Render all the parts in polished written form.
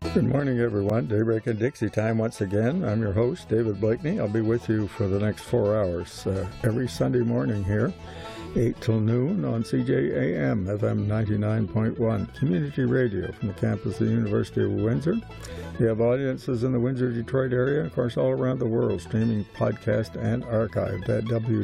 Good morning, everyone. Daybreak and Dixie time once again. I'm your host, David Blakeney. I'll be with you for the next 4 hours every Sunday morning here, 8 till noon on CJAM FM 99.1, community radio from the campus of the University of Windsor. We have audiences in the Windsor-Detroit area, and of course all around the world, streaming, podcast, and archived at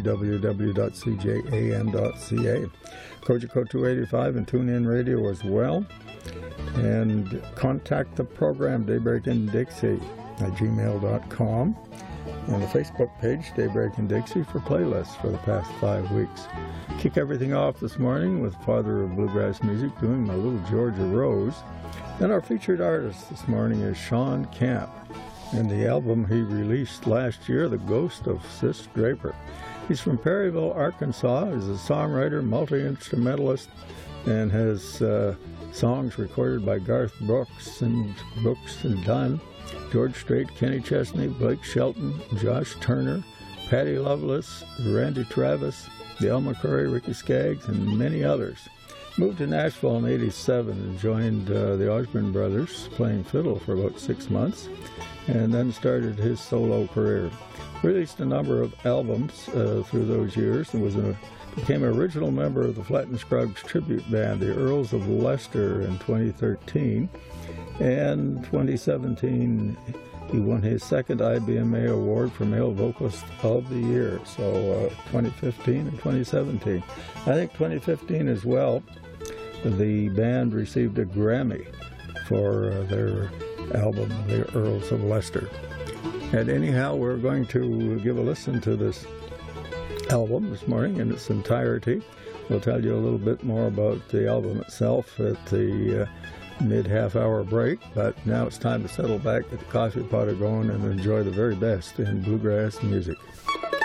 www.cjam.ca. Kojiko 285 and TuneIn Radio as well. And contact the program, Daybreak and Dixie, at gmail.com. And the Facebook page, Daybreak and Dixie, for playlists for the past 5 weeks. Kick everything off this morning with Father of Bluegrass Music doing My Little Georgia Rose. And our featured artist this morning is Shawn Camp, and the album he released last year, The Ghost of Sis Draper. He's from Perryville, Arkansas. He's a songwriter, multi-instrumentalist, and has songs recorded by Garth Brooks and Dunn, George Strait, Kenny Chesney, Blake Shelton, Josh Turner, Patty Loveless, Randy Travis, Del McCurry, Ricky Skaggs, and many others. Moved to Nashville in '87 and joined the Osborne Brothers, playing fiddle for about 6 months, and then started his solo career. Released a number of albums through those years and became an original member of the Flatt & Scruggs tribute band, the Earls of Leicester, in 2013. And 2017, he won his second IBMA award for Male Vocalist of the Year. So 2015 and 2017. I think 2015 as well, the band received a Grammy for their album, The Earls of Leicester. And anyhow, we're going to give a listen to this album this morning in its entirety. We'll tell you a little bit more about the album itself at the mid-half-hour break, but now it's time to settle back, get the coffee pot going, and enjoy the very best in bluegrass music.